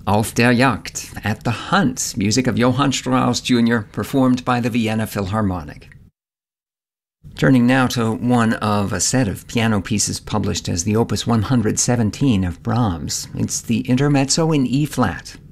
Auf der Jagd, At the Hunt, music of Johann Strauss Jr., performed by the Vienna Philharmonic. Turning now to one of a set of piano pieces published as the Opus 117 of Brahms. It's the Intermezzo in E-flat,